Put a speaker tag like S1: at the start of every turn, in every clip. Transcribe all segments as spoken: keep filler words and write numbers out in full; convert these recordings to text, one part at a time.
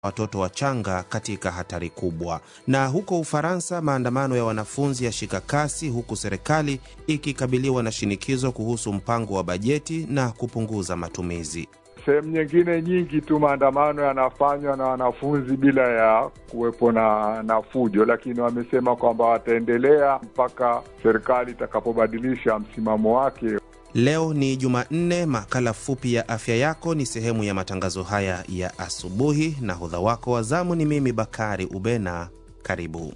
S1: watoto wachanga katika hatari kubwa. Na huko Ufaransa, maandamano ya wanafunzi ya shika kasi huku serikali ikikabiliwa na shinikizo kuhusu mpango wa bajeti na kupunguza matumizi.
S2: Sehemu nyingine nyingi tu maandamano yanafanywa na wanafunzi bila ya kuwepo na, na fujo, lakini wamesema kwamba wataendelea mpaka serikali itakapobadilisha msimamo wake.
S1: Leo ni Jumanne. Makala fupi ya afya yako ni sehemu ya matangazo haya ya asubuhi, na hodha wako wa zamu ni mimi Bakari Ubena. Karibu.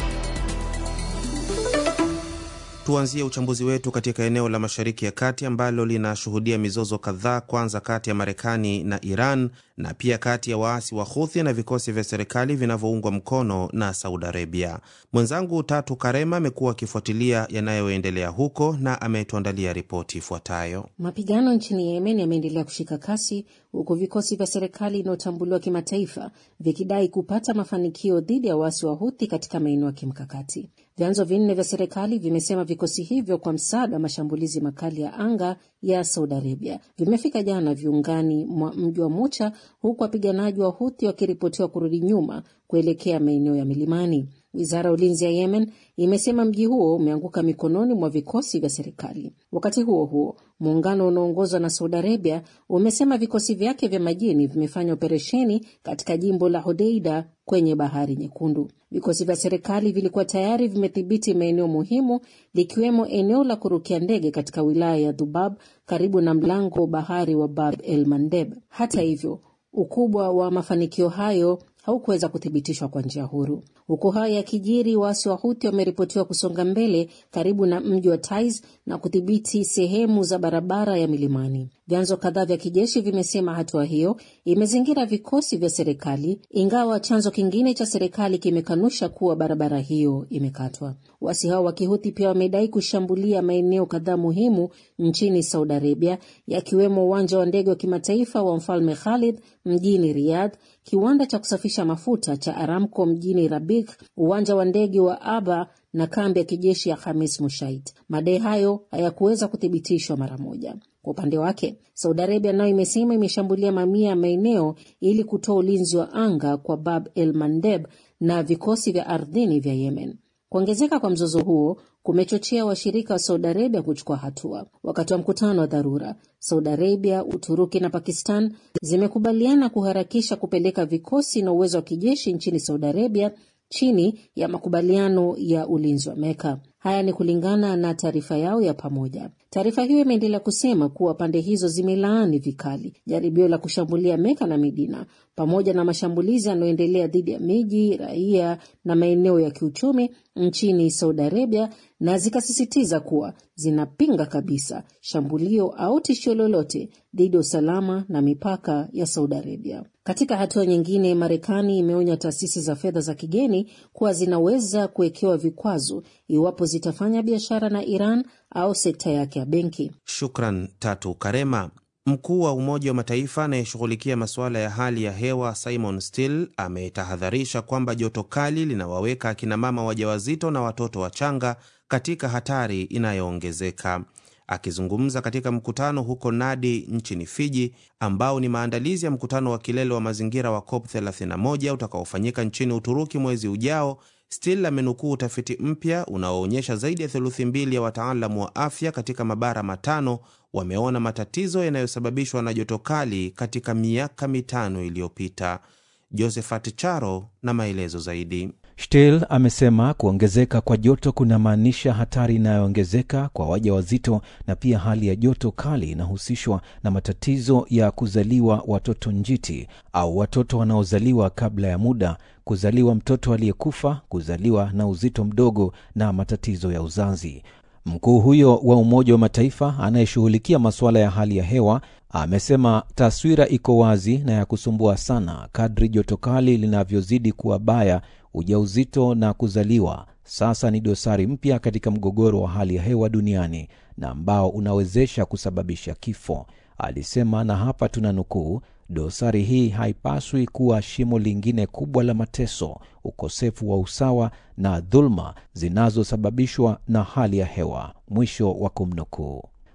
S1: Tuanzie uchambuzi wetu katika eneo la Mashariki ya Kati ambalo linashuhudia mizozo kadhaa, kwanza kati ya Marekani na Iran na pia kati ya waasi wa Houthi na vikosi vya serikali vinavyoungwa mkono na Saudi Arabia. Mwenzangu Tatu Karema amekuwa akifuatilia yanayoendelea huko na ametuandalia ripoti ifuatayo.
S3: Mapigano nchini Yemen yameendelea kushika kasi huku vikosi vya serikali inayotambuliwa kimataifa vikidai kupata mafanikio dhidi ya waasi wa Houthi katika maeneo ya kimkakati. Vyanzo vinne vya serikali vimesema vikosi hivyo kwa msaada wa mashambulizi makali ya anga ya Saudi Arabia vimefika jana viungani mwa mji wa Mocha, huku wapiganaji wa Houthi wakiripotiwa kurudi nyuma kuelekea maeneo ya milimani. Wizara ya Ulinzi ya Yemen imesema mji huo umeanguka mikononi mwa vikosi vya serikali. Wakati huo huo, muungano unaoongozwa na Saudi Arabia umesema vikosi vyake vya majini vimefanya operesheni katika jimbo la Hodeida kwenye Bahari Nyekundu. Vikosi vya serikali vilikuwa tayari vimethibiti maeneo muhimu likiwemo eneo la kurukia ndege katika wilaya ya Dubab karibu na mlango bahari wa Bab el Mandeb. Hata hivyo, ukubwa wa mafanikio hayo haukuweza kuthibitishwa kwa njia huru. Huko haya ya kijiri, waasi wa Houthi wameripotiwa kusonga mbele karibu na mji wa Taiz na kudhibiti sehemu za barabara ya milimani. Vyanzo kadhaa vya kijeshi vimesema hatua hiyo imezingira vikosi vya serikali, ingawa chanzo kingine cha serikali kimekanusha kuwa barabara hiyo imekatwa. Waasi hao wa Kihouthi pia wamedai kushambulia maeneo kadhaa muhimu nchini Saudi Arabia, yakiwemo uwanja wa ndege wa kimataifa wa Mfalme Khalid mjini Riyadh, kiwanda cha kusafisha mafuta cha Aramco mjini Rabigh, uwanja wa ndege wa Aba na kambi ya kijeshi ya Khamis Mushait. Madai hayo hayakuweza kuthibitishwa mara moja. Kwa upande wake, Saudi Arabia nayo imesema imeshambulia mamia ya maeneo ili kutoa ulinzi wa anga kwa Bab el Mandeb na vikosi vya ardhini vya Yemen. Kuongezeka kwa mzozo huo kumechochea washirika wa Saudi Arabia kuchukua hatua. Wakati wa mkutano wa dharura, Saudi Arabia, Uturuki na Pakistan zimekubaliana kuharakisha kupeleka vikosi na uwezo wa kijeshi nchini Saudi Arabia chini ya makubaliano ya ulinzi wa Meka. Haya ni kulingana na taarifa yao ya pamoja. Taarifa hiyo imeendelea kusema kuwa pande hizo zimelaani vikali jaribio la kushambulia Meka na Medina pamoja na mashambulizi yanayoendelea dhidi ya miji, raia na maeneo ya kiuchumi nchini Saudi Arabia, na zikasisitiza kuwa zinapinga kabisa shambulio au tishio lolote dhidi ya usalama na mipaka ya Saudi Arabia. Katika hatua nyingine, Marekani imeonya taasisi za fedha za kigeni kuwa zinaweza kuwekewa vikwazo iwapo zitafanya biashara na Iran au sekta yake ya benki.
S1: Shukran Tatu Karema. Mkuu wa Umoja wa Mataifa anayeshughulikia masuala ya hali ya hewa Simon Still ametahadharisha kwamba joto kali linawaweka akina mama wajawazito na watoto wachanga katika hatari inayoongezeka. Akizungumza katika mkutano huko Nadi nchini Fiji, ambao ni maandalizi ya mkutano wa kilele wa mazingira wa COP thelathini na moja utakaofanyika nchini Uturuki mwezi ujao, Still amenukuu utafiti mpya unaoonyesha zaidi ya theluthi mbili ya wataalamu wa afya katika mabara matano wameona matatizo yanayosababishwa na joto kali katika miaka mitano iliyopita. Josephat Charo na maelezo zaidi.
S4: Still amesema kuongezeka kwa joto kunamaanisha hatari inayoongezeka kwa wajawazito, na pia hali ya joto kali inahusishwa na matatizo ya kuzaliwa watoto njiti au watoto wanaozaliwa kabla ya muda, kuzaliwa mtoto aliyekufa, kuzaliwa na uzito mdogo na matatizo ya uzazi. Mkuu huyo wa Umoja wa Mataifa anayeshughulikia masuala ya hali ya hewa amesema taswira iko wazi na ya kusumbua sana. Kadri joto kali linavyozidi kuwa baya, ujauzito na kuzaliwa sasa ni dosari mpya katika mgogoro wa hali ya hewa duniani na ambao unawezesha kusababisha kifo, alisema. Na hapa tunanukuu, dosari hii haipaswi kuwa shimo lingine kubwa la mateso, ukosefu wa usawa na dhulma zinazosababishwa na hali ya hewa, mwisho wa kumnukuu.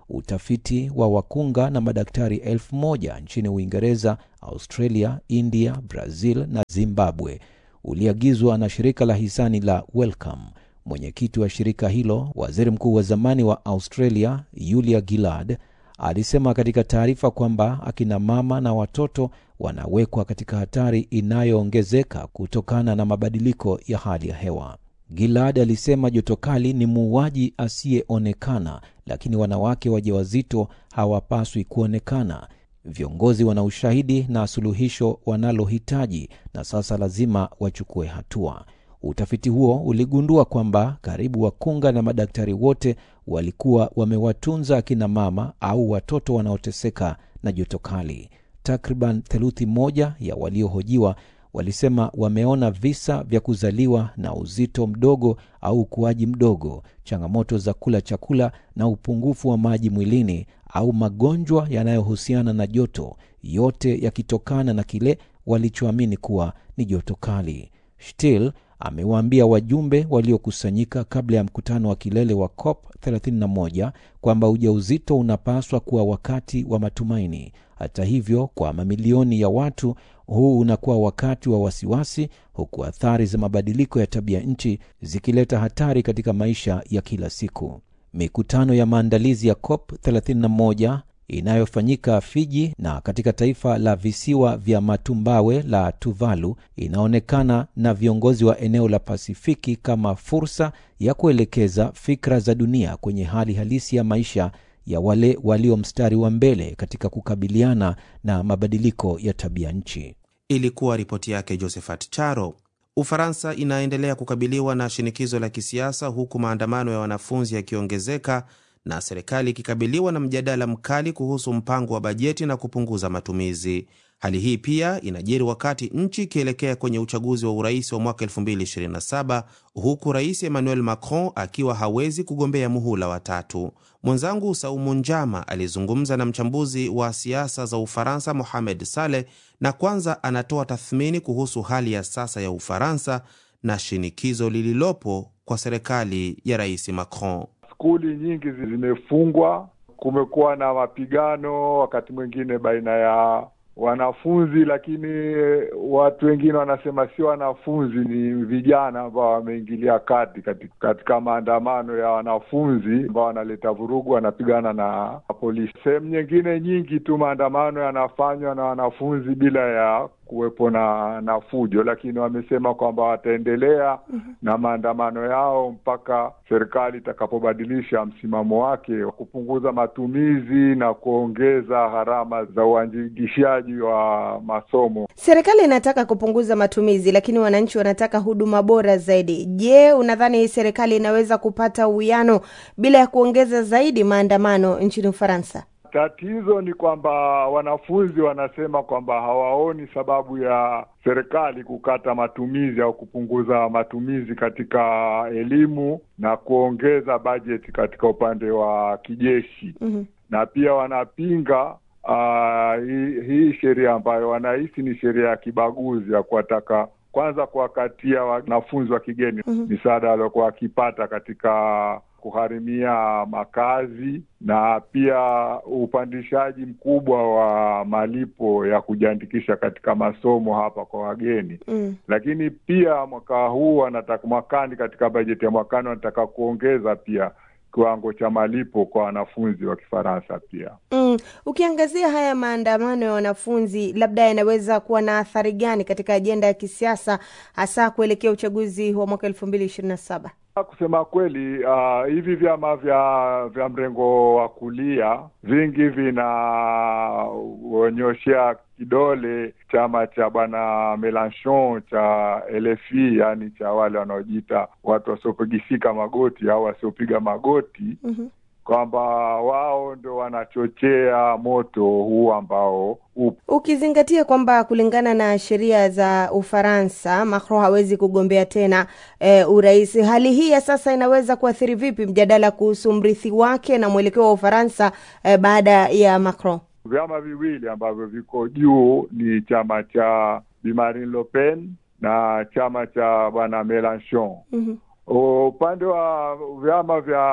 S4: utafiti wa wakunga na madaktari elfu moja nchini Uingereza, Australia, India, Brazil na Zimbabwe uliagizwa na shirika la hisani la Wellcome. Mwenyekiti wa shirika hilo, waziri mkuu wa zamani wa Australia, Julia Gillard, alisema katika taarifa kwamba akina mama na watoto wanawekwa katika hatari inayoongezeka kutokana na mabadiliko ya hali ya hewa. Gillard alisema joto kali ni muuaji asiyeonekana, lakini wanawake wajawazito hawapaswi kuonekana. Viongozi wana ushahidi na suluhisho wanalohitaji na sasa lazima wachukue hatua. Utafiti huo uligundua kwamba karibu wakunga na madaktari wote walikuwa wamewatunza akina mama au watoto wanaoteseka na joto kali. Takriban theluthi moja ya waliohojiwa walisema wameona visa vya kuzaliwa na uzito mdogo au ukuaji mdogo, changamoto za kula chakula na upungufu wa maji mwilini au magonjwa yanayohusiana na joto, yote yakitokana na kile walichoamini kuwa ni joto kali. Still amewaambia wajumbe waliokusanyika kabla ya mkutano wa kilele wa COP thelathini na moja kwamba ujauzito unapaswa kuwa wakati wa matumaini. Hata hivyo, kwa mamilioni ya watu huu unakuwa wakati wa wasiwasi, huku athari za mabadiliko ya tabia nchi zikileta hatari katika maisha ya kila siku. Mikutano ya maandalizi ya COP thelathini na moja inayofanyika Fiji na katika taifa la visiwa vya matumbawe la Tuvalu inaonekana na viongozi wa eneo la Pasifiki kama fursa ya kuelekeza fikra za dunia kwenye hali halisi ya maisha ya wale walio mstari wa mbele katika kukabiliana na mabadiliko ya tabia nchi.
S1: Ilikuwa ripoti yake Josephat Charo. Ufaransa inaendelea kukabiliwa na shinikizo la kisiasa huku maandamano ya wanafunzi yakiongezeka na serikali ikikabiliwa na mjadala mkali kuhusu mpango wa bajeti na kupunguza matumizi. Hali hii pia inajiri wakati nchi ikielekea kwenye uchaguzi wa urais wa mwaka elfu mbili ishirini na saba huku Rais Emmanuel Macron akiwa hawezi kugombea muhula wa tatu. Mwenzangu Saumu Njama alizungumza na mchambuzi wa siasa za Ufaransa Mohamed Saleh, na kwanza anatoa tathmini kuhusu hali ya sasa ya Ufaransa na shinikizo lililopo kwa serikali ya Rais Macron.
S2: Skuli nyingi zimefungwa, kumekuwa na mapigano wakati mwingine baina ya wanafunzi, lakini watu wengine wanasema si wanafunzi, ni vijana ambao wameingilia kati katika, katika maandamano ya wanafunzi ambao wanaleta vurugu, wanapigana na polisi. Sehemu nyingine nyingi tu maandamano yanafanywa na wanafunzi bila ya kuwepo na, na fujo, lakini wamesema kwamba wataendelea mm-hmm. na maandamano yao mpaka serikali itakapobadilisha msimamo wake wa kupunguza matumizi na kuongeza gharama za uandikishaji wa masomo.
S5: Serikali inataka kupunguza matumizi, lakini wananchi wanataka huduma bora zaidi. Je, unadhani serikali inaweza kupata uwiano bila ya kuongeza zaidi maandamano nchini Ufaransa?
S2: Tatizo ni kwamba wanafunzi wanasema kwamba hawaoni sababu ya serikali kukata matumizi au kupunguza matumizi katika elimu na kuongeza bajeti katika upande wa kijeshi. Mm-hmm. Na pia wanapinga uh, hii, hii sheria ambayo wanahisi ni sheria ya kibaguzi ya kuwataka kwanza kuwakatia wanafunzi wa kigeni mm-hmm. misaada waliokuwa wakipata katika kuharimia makazi na pia upandishaji mkubwa wa malipo ya kujiandikisha katika masomo hapa kwa wageni. Mm. Lakini pia mwaka huu wanataka mwakani katika bajeti ya mwakani wanataka kuongeza pia kiwango cha malipo kwa wanafunzi wa Kifaransa pia.
S5: Mm. Ukiangazia haya maandamano ya wanafunzi, labda yanaweza kuwa na athari gani katika ajenda ya kisiasa hasa kuelekea uchaguzi wa mwaka elfu mbili ishirini na saba?
S2: Kusema kweli, uh, hivi vyama vya vya mrengo wa kulia vingi vinaonyoshea kidole chama cha bwana Mélenchon cha L F I, yani cha wale wanaojiita watu wasiopigishika magoti au wasiopiga magoti. Mm-hmm. Kwamba wao ndio wanachochea moto huu ambao upo.
S5: Ukizingatia kwamba kulingana na sheria za Ufaransa Macron hawezi kugombea tena e, urais, hali hii ya sasa inaweza kuathiri vipi mjadala kuhusu mrithi wake na mwelekeo wa Ufaransa e, baada ya Macron?
S2: Vyama viwili ambavyo viko juu ni chama cha Marine Le Pen na chama cha bwana Mélenchon. Mm-hmm. Upande wa vyama vya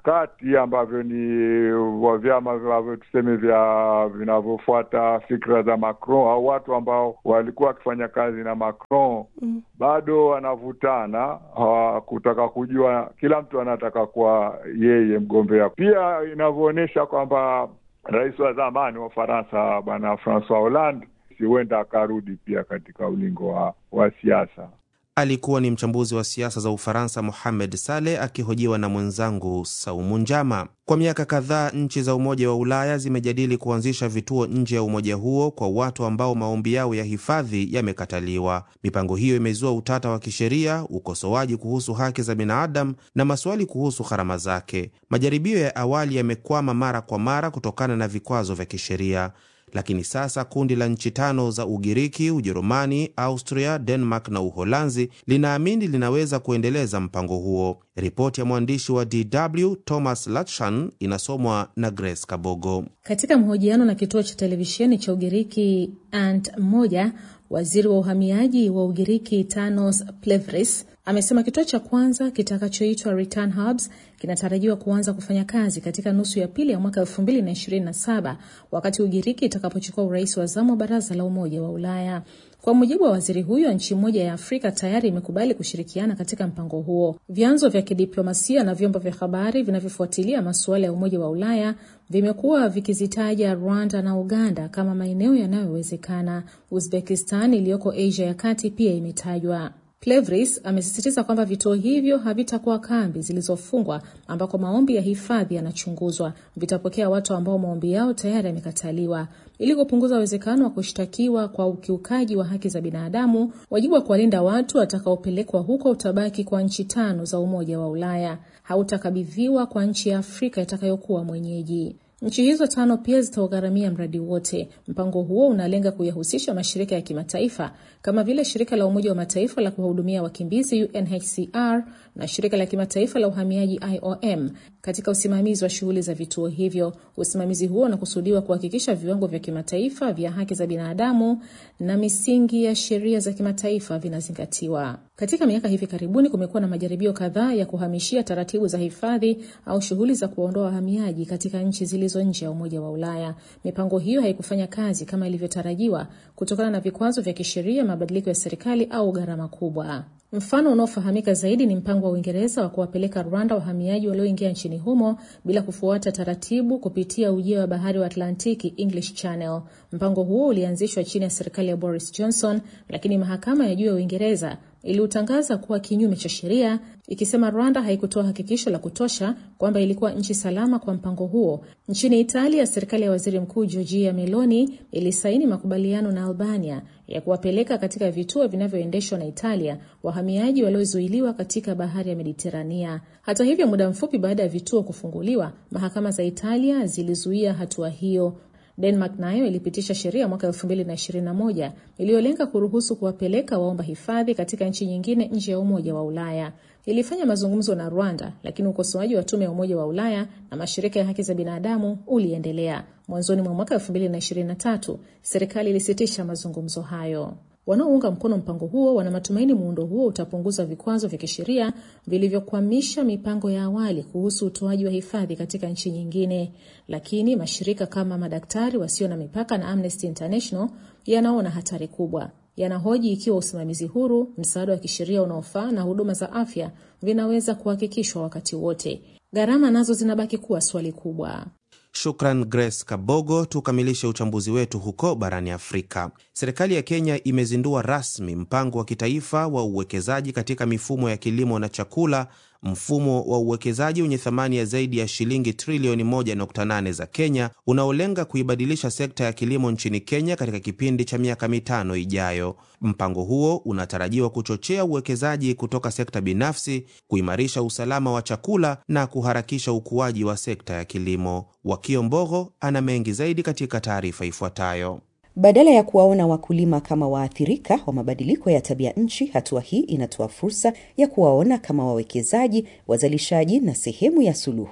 S2: kati ambavyo ni wa vyama ambavyo tuseme vya vinavyofuata fikra za Macron au watu ambao walikuwa wakifanya kazi na Macron mm. bado wanavutana kutaka kujua, kila mtu anataka kuwa yeye mgombea. Pia inavyoonyesha kwamba rais wa zamani wa Faransa bwana Francois Hollande huenda akarudi pia katika ulingo wa, wa siasa.
S1: Alikuwa ni mchambuzi wa siasa za Ufaransa Mohamed Saleh akihojiwa na mwenzangu Saumu Njama. Kwa miaka kadhaa nchi za Umoja wa Ulaya zimejadili kuanzisha vituo nje ya umoja huo kwa watu ambao maombi yao ya hifadhi yamekataliwa. Mipango hiyo imezua utata wa kisheria, ukosoaji kuhusu haki za binadamu na maswali kuhusu gharama zake. Majaribio ya awali yamekwama mara kwa mara kutokana na vikwazo vya kisheria. Lakini sasa kundi la nchi tano za Ugiriki, Ujerumani, Austria, Denmark na Uholanzi linaamini linaweza kuendeleza mpango huo. Ripoti ya mwandishi wa D W Thomas Lachan inasomwa na Grace Kabogo.
S3: Katika mahojiano na kituo cha televisheni cha Ugiriki Ant moja, waziri wa uhamiaji wa Ugiriki Tanos Plevris amesema kituo cha kwanza kitakachoitwa Return Hubs kinatarajiwa kuanza kufanya kazi katika nusu ya pili ya mwaka elfu mbili na ishirini na saba wakati Ugiriki itakapochukua urais wa zamu wa Baraza la Umoja wa Ulaya. Kwa mujibu wa waziri huyo, nchi moja ya Afrika tayari imekubali kushirikiana katika mpango huo. Vyanzo vya kidiplomasia na vyombo vya habari vinavyofuatilia masuala ya Umoja wa Ulaya vimekuwa vikizitaja Rwanda na Uganda kama maeneo yanayowezekana. Uzbekistan iliyoko Asia ya Kati pia imetajwa. Plevris amesisitiza kwamba vituo hivyo havitakuwa kambi zilizofungwa ambako maombi ya hifadhi yanachunguzwa. Vitapokea watu ambao maombi yao tayari yamekataliwa. Ili kupunguza uwezekano wa kushtakiwa kwa ukiukaji wa haki za binadamu, wajibu wa kuwalinda watu watakaopelekwa huko utabaki kwa nchi tano za Umoja wa Ulaya. Hautakabidhiwa kwa nchi ya Afrika itakayokuwa mwenyeji. Nchi hizo tano pia zitaugharamia mradi wote. Mpango huo unalenga kuyahusisha mashirika ya kimataifa kama vile shirika la Umoja wa Mataifa la kuhudumia wakimbizi U N H C R na shirika la kimataifa la uhamiaji I O M katika usimamizi wa shughuli za vituo hivyo. Usimamizi huo unakusudiwa kuhakikisha viwango vya kimataifa vya haki za binadamu na misingi ya sheria za kimataifa vinazingatiwa. Katika miaka hivi karibuni kumekuwa na majaribio kadhaa ya kuhamishia taratibu za hifadhi au shughuli za kuondoa wahamiaji katika nchi zilizo nje ya Umoja wa Ulaya. Mipango hiyo haikufanya kazi kama ilivyotarajiwa kutokana na vikwazo vya kisheria, mabadiliko ya serikali au gharama kubwa. Mfano unaofahamika zaidi ni mpango wa Uingereza wa kuwapeleka Rwanda wahamiaji walioingia nchini humo bila kufuata taratibu kupitia ujia wa bahari wa Atlantiki, English Channel. Mpango huo ulianzishwa chini ya serikali ya Boris Johnson, lakini mahakama ya juu ya Uingereza iliutangaza kuwa kinyume cha sheria, ikisema Rwanda haikutoa hakikisho la kutosha kwamba ilikuwa nchi salama kwa mpango huo. Nchini Italia, serikali ya Waziri Mkuu Giorgia Meloni ilisaini makubaliano na Albania ya kuwapeleka katika vituo vinavyoendeshwa na Italia wahamiaji waliozuiliwa katika bahari ya Mediterania. Hata hivyo, muda mfupi baada ya vituo kufunguliwa, mahakama za Italia zilizuia hatua hiyo. Denmark nayo ilipitisha sheria mwaka elfu mbili na ishirini na moja iliyolenga kuruhusu kuwapeleka waomba hifadhi katika nchi nyingine nje ya Umoja wa Ulaya. Ilifanya mazungumzo na Rwanda, lakini ukosoaji wa tume ya Umoja wa Ulaya na mashirika ya haki za binadamu uliendelea. Mwanzoni mwa mwaka elfu mbili na ishirini na tatu, serikali ilisitisha mazungumzo hayo. Wanaounga mkono mpango huo wana matumaini muundo huo utapunguza vikwazo vya kisheria vilivyokwamisha mipango ya awali kuhusu utoaji wa hifadhi katika nchi nyingine. Lakini mashirika kama Madaktari Wasio na Mipaka na Amnesty International yanaona hatari kubwa. Yanahoji ikiwa usimamizi huru, msaada wa kisheria unaofaa na huduma za afya vinaweza kuhakikishwa wakati wote. Gharama nazo zinabaki kuwa swali kubwa.
S1: Shukran Grace Kabogo. Tukamilishe uchambuzi wetu huko barani Afrika. Serikali ya Kenya imezindua rasmi mpango wa kitaifa wa uwekezaji katika mifumo ya kilimo na chakula, mfumo wa uwekezaji wenye thamani ya zaidi ya shilingi trilioni moja nukta nane za Kenya, unaolenga kuibadilisha sekta ya kilimo nchini Kenya katika kipindi cha miaka mitano ijayo. Mpango huo unatarajiwa kuchochea uwekezaji kutoka sekta binafsi, kuimarisha usalama wa chakula na kuharakisha ukuaji wa sekta ya kilimo. Wakio Mbogo ana mengi zaidi katika taarifa ifuatayo.
S6: Badala ya kuwaona wakulima kama waathirika wa mabadiliko ya tabia nchi, hatua hii inatoa fursa ya kuwaona kama wawekezaji, wazalishaji na sehemu ya suluhu.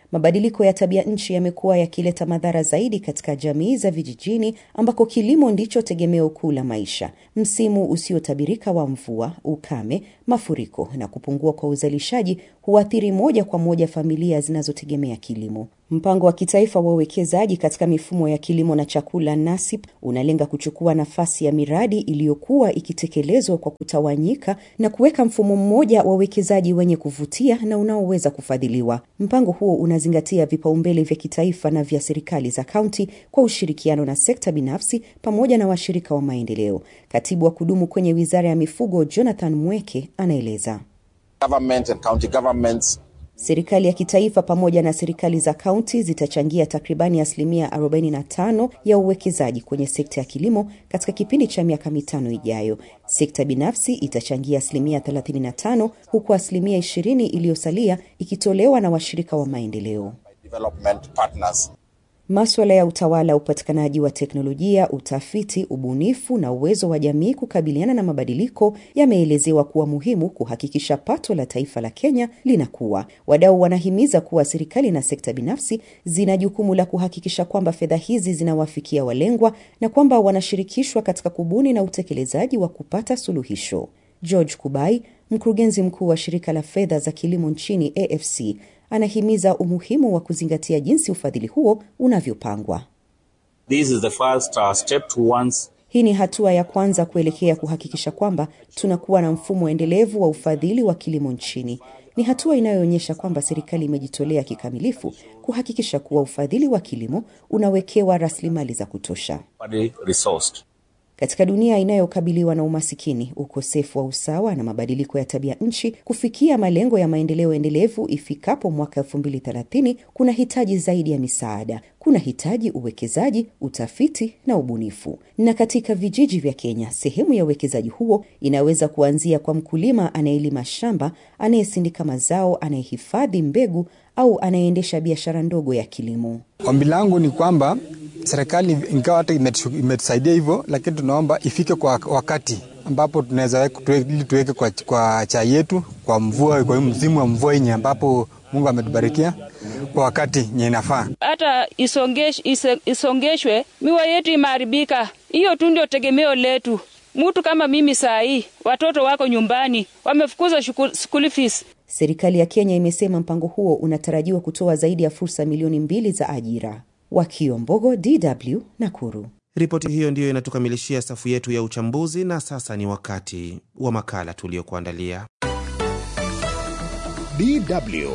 S6: Mabadiliko ya tabia nchi yamekuwa yakileta madhara zaidi katika jamii za vijijini ambako kilimo ndicho tegemeo kuu la maisha. Msimu usiotabirika wa mvua, ukame, mafuriko na kupungua kwa uzalishaji huathiri moja kwa moja familia zinazotegemea kilimo. Mpango wa kitaifa wa uwekezaji katika mifumo ya kilimo na chakula NASIP unalenga kuchukua nafasi ya miradi iliyokuwa ikitekelezwa kwa kutawanyika na kuweka mfumo mmoja wa uwekezaji wenye kuvutia na unaoweza kufadhiliwa. Mpango huo unazingatia vipaumbele vya kitaifa na vya serikali za kaunti kwa ushirikiano na sekta binafsi pamoja na washirika wa maendeleo. Katibu wa kudumu kwenye Wizara ya Mifugo Jonathan Mweke anaeleza.
S7: Government and county governments
S6: Serikali ya kitaifa pamoja na serikali za kaunti zitachangia takribani asilimia arobaini na tano ya uwekezaji kwenye sekta ya kilimo katika kipindi cha miaka mitano ijayo. Sekta binafsi itachangia asilimia thelathini na tano huku asilimia ishirini iliyosalia ikitolewa na washirika wa maendeleo.
S7: development partners.
S6: Masuala ya utawala, upatikanaji wa teknolojia, utafiti, ubunifu na uwezo wa jamii kukabiliana na mabadiliko yameelezewa kuwa muhimu kuhakikisha pato la taifa la Kenya linakuwa. Wadau wanahimiza kuwa serikali na sekta binafsi zina jukumu la kuhakikisha kwamba fedha hizi zinawafikia walengwa na kwamba wanashirikishwa katika kubuni na utekelezaji wa kupata suluhisho. George Kubai, mkurugenzi mkuu wa shirika la fedha za kilimo nchini A F C, anahimiza umuhimu wa kuzingatia jinsi ufadhili huo unavyopangwa.
S8: This is the first uh, step towards
S6: Hii ni hatua ya kwanza kuelekea kuhakikisha kwamba tunakuwa na mfumo endelevu wa ufadhili wa kilimo nchini. Ni hatua inayoonyesha kwamba serikali imejitolea kikamilifu kuhakikisha kuwa ufadhili wa kilimo unawekewa rasilimali za kutosha.
S8: resourced.
S6: Katika dunia inayokabiliwa na umasikini, ukosefu wa usawa na mabadiliko ya tabia nchi, kufikia malengo ya maendeleo endelevu ifikapo mwaka elfu mbili thelathini kuna hitaji zaidi ya misaada. Kuna hitaji uwekezaji, utafiti na ubunifu. Na katika vijiji vya Kenya, sehemu ya uwekezaji huo inaweza kuanzia kwa mkulima anayelima shamba, anayesindika mazao, anayehifadhi mbegu au anayeendesha biashara ndogo ya kilimo.
S9: Ombi langu ni kwamba serikali ingawa hata imetusaidia hivyo, lakini tunaomba ifike kwa wakati ambapo tunaweza tuweke kwa, kwa chai yetu kwa mvua, kwa msimu wa mvua yenye ambapo Mungu ametubarikia kwa wakati yenye inafaa.
S10: Hata isongesh, ise, isongeshwe miwa yetu imeharibika. Hiyo tu ndio tegemeo letu. Mtu kama mimi saa hii, watoto wako nyumbani, wamefukuza school fees.
S6: Serikali ya Kenya imesema mpango huo unatarajiwa kutoa zaidi ya fursa milioni mbili za ajira. Wakio Mbogo, D W, Nakuru.
S1: Ripoti hiyo ndiyo inatukamilishia safu yetu ya uchambuzi, na sasa ni wakati wa makala tuliokuandalia.
S11: D W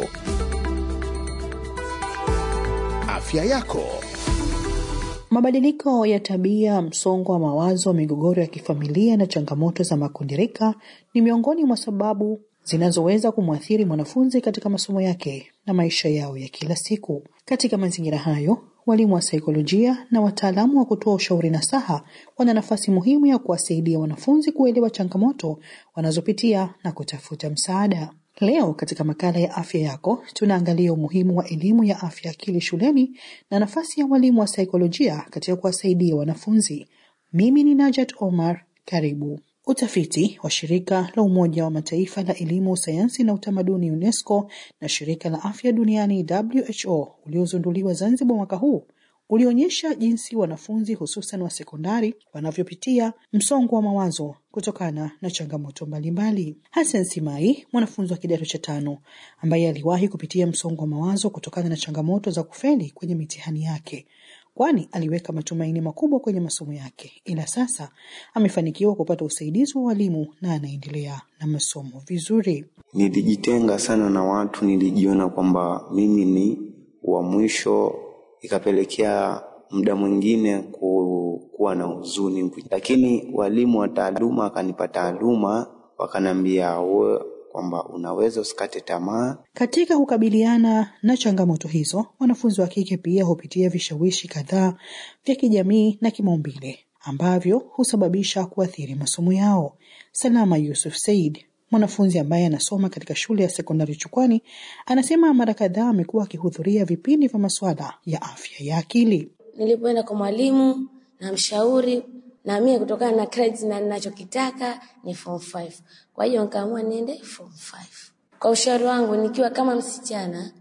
S11: Afya yako.
S12: Mabadiliko ya tabia, msongo wa mawazo, migogoro ya kifamilia na changamoto za makundirika ni miongoni mwa sababu zinazoweza kumwathiri mwanafunzi katika masomo yake na maisha yao ya kila siku. Katika mazingira hayo, walimu wa saikolojia na wataalamu wa kutoa ushauri nasaha wana nafasi muhimu ya kuwasaidia wanafunzi kuelewa changamoto wanazopitia na kutafuta msaada. Leo katika makala ya afya yako, tunaangalia umuhimu wa elimu ya afya akili shuleni na nafasi ya walimu wa saikolojia katika kuwasaidia wanafunzi. Mimi ni Najat Omar, karibu. Utafiti wa shirika la Umoja wa Mataifa la elimu, sayansi na utamaduni UNESCO na shirika la afya duniani W H O uliozunduliwa Zanzibar mwaka huu ulionyesha jinsi wanafunzi hususan wa sekondari wanavyopitia msongo wa mawazo kutokana na changamoto mbalimbali. Hassan Simai, mwanafunzi wa kidato cha tano ambaye aliwahi kupitia msongo wa mawazo kutokana na changamoto za kufeli kwenye mitihani yake, kwani aliweka matumaini makubwa kwenye masomo yake, ila sasa amefanikiwa kupata usaidizi wa walimu na anaendelea na masomo vizuri.
S13: Nilijitenga sana na watu, nilijiona kwamba mimi ni wa mwisho, ikapelekea muda mwingine ku, kuwa na huzuni, lakini walimu wa taaluma akanipa taaluma, wakanambia wewe kwamba unaweza usikate tamaa.
S12: Katika kukabiliana na changamoto hizo, wanafunzi wa kike pia hupitia vishawishi kadhaa vya kijamii na kimaumbile ambavyo husababisha kuathiri masomo yao. Salama Yusuf Said, mwanafunzi ambaye anasoma katika shule ya sekondari Chukwani, anasema mara kadhaa amekuwa akihudhuria vipindi vya masuala ya afya ya akili.
S14: Nilipoenda kwa mwalimu na mshauri, na mimi kutokana na credits na ninachokitaka ni form five. Kwa hiyo nikaamua niende form five. Kwa ushauri wangu nikiwa kama msichana,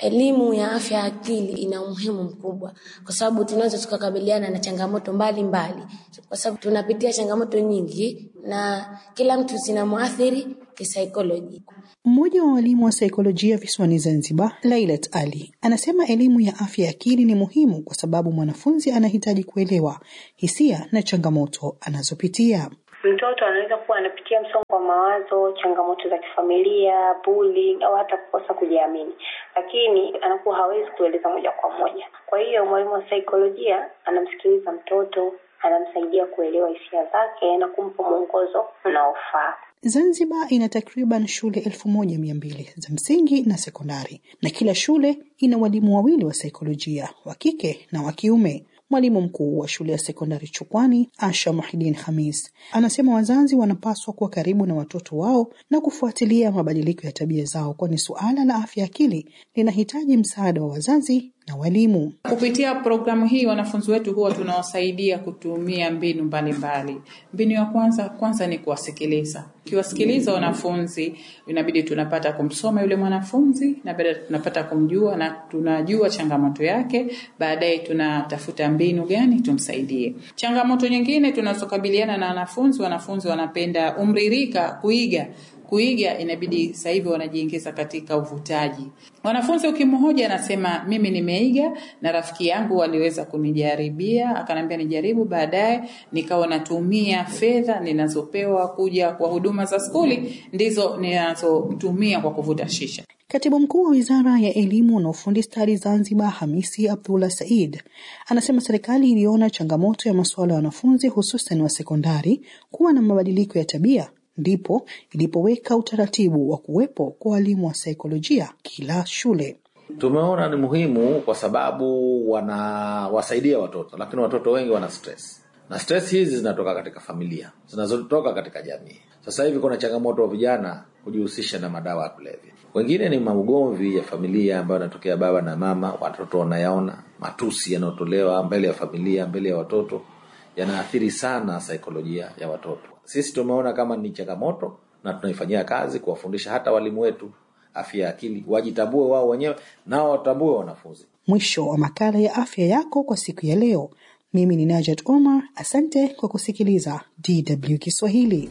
S14: Elimu ya afya ya akili ina umuhimu mkubwa kwa sababu tunaweza tukakabiliana na changamoto mbalimbali mbali. Kwa sababu tunapitia changamoto nyingi na kila mtu zinamuathiri kisaikolojia.
S12: Mmoja wa walimu wa saikolojia visiwani Zanzibar, Lailat Ali, anasema elimu ya afya ya akili ni muhimu kwa sababu mwanafunzi anahitaji kuelewa hisia na changamoto anazopitia.
S15: Mtoto anaweza kuwa anapitia msongo wa mawazo, changamoto za kifamilia, bullying au hata kukosa kujiamini, lakini anakuwa hawezi kueleza moja kwa moja. Kwa hiyo mwalimu wa saikolojia anamsikiliza mtoto, anamsaidia kuelewa hisia zake na kumpa mwongozo unaofaa.
S12: Zanzibar ina takriban shule elfu moja mia mbili za msingi na sekondari, na kila shule ina walimu wawili wa saikolojia, wa kike na wa kiume. Mwalimu mkuu wa shule ya sekondari Chukwani, Asha Muhidin Khamis, anasema wazazi wanapaswa kuwa karibu na watoto wao na kufuatilia mabadiliko ya tabia zao, kwani suala la afya akili linahitaji msaada wa wazazi na walimu.
S16: Kupitia programu hii wanafunzi wetu huwa tunawasaidia kutumia mbinu mbalimbali. Mbinu ya kwanza kwanza ni kuwasikiliza. Kiwasikiliza wanafunzi, inabidi tunapata kumsoma yule mwanafunzi na baadaye tunapata kumjua na tunajua changamoto yake, baadaye tunatafuta mbinu gani tumsaidie. Changamoto nyingine tunazokabiliana na wanafunzi, wanafunzi wanapenda umririka kuiga. Kuiga inabidi sasa hivi wanajiingiza katika uvutaji. Wanafunzi ukimhoja anasema mimi nimeiga na rafiki yangu waliweza kunijaribia, akanambia nijaribu, baadaye nikawa natumia fedha ninazopewa kuja kwa huduma za skuli ndizo ninazotumia kwa kuvuta shisha.
S12: Katibu mkuu wa Wizara ya Elimu na Ufundi Stadi Zanzibar, Hamisi Abdullah Said, anasema serikali iliona changamoto ya masuala ya wanafunzi hususan wa sekondari kuwa na mabadiliko ya tabia, ndipo ilipoweka utaratibu wa kuwepo kwa walimu wa saikolojia kila shule.
S17: Tumeona ni muhimu kwa sababu wanawasaidia watoto, lakini watoto wengi wana stress. Na stress hizi zinatoka katika familia, zinazotoka katika jamii. Sasa hivi kuna changamoto wa vijana kujihusisha na madawa ya kulevya. Wengine ni maugomvi ya familia ambayo yanatokea baba na mama, watoto wanayaona, matusi yanayotolewa mbele ya familia, mbele ya watoto, yanaathiri sana saikolojia ya watoto. Sisi tumeona kama ni changamoto na tunaifanyia kazi kuwafundisha hata walimu wetu afya ya akili, wajitambue wao wenyewe na watambue wanafunzi.
S12: Mwisho wa makala ya afya yako kwa siku ya leo. Mimi ni Najat Omar, asante kwa kusikiliza D W Kiswahili.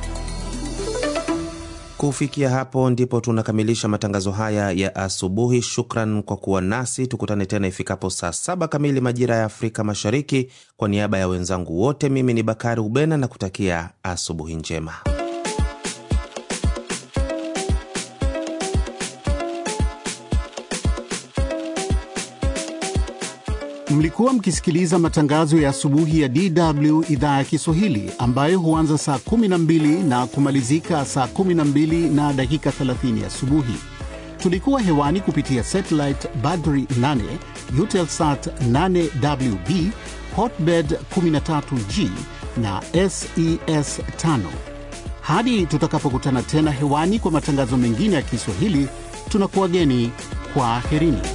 S1: Kufikia hapo ndipo tunakamilisha matangazo haya ya asubuhi. Shukran kwa kuwa nasi. Tukutane tena ifikapo saa saba kamili majira ya Afrika Mashariki. Kwa niaba ya wenzangu wote, mimi ni Bakari Ubena na kutakia asubuhi njema.
S11: Mlikuwa mkisikiliza matangazo ya asubuhi ya D W idhaa ya Kiswahili ambayo huanza saa kumi na mbili na kumalizika saa kumi na mbili na dakika thelathini asubuhi. Tulikuwa hewani kupitia satellite Badri nane, Eutelsat nane W B, Hotbird kumi na tatu G na S E S tano. Hadi tutakapokutana tena hewani kwa matangazo mengine ya Kiswahili, tunakuwageni kwa aherini.